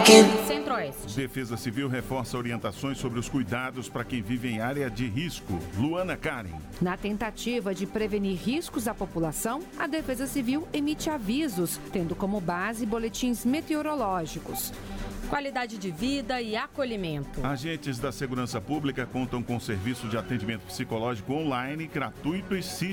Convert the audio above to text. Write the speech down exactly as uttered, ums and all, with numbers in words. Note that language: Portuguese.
Centro-Oeste. Defesa Civil reforça orientações sobre os cuidados para quem vive em área de risco. Luana Karen. Na tentativa de prevenir riscos à população, a Defesa Civil emite avisos, tendo como base boletins meteorológicos. Qualidade de vida e acolhimento. Agentes da Segurança Pública contam com serviço de atendimento psicológico online, gratuito e